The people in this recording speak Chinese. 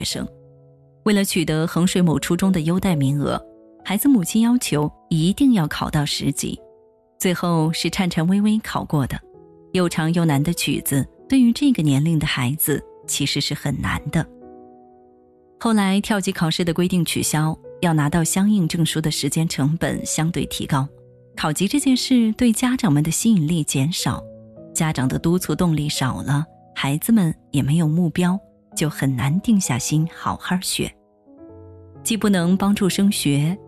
生。为了取得衡水某初中的优待名额，孩子母亲要求一定要考到10级，最后是颤颤巍巍考过的。又长又难的曲子，对于这个年龄的孩子其实是很难的。后来跳级考试的规定取消，要拿到相应证书的时间成本相对提高，考级这件事对家长们的吸引力减少，家长的督促动力少了，孩子们也没有目标，就很难定下心好好学。既不能帮助升学，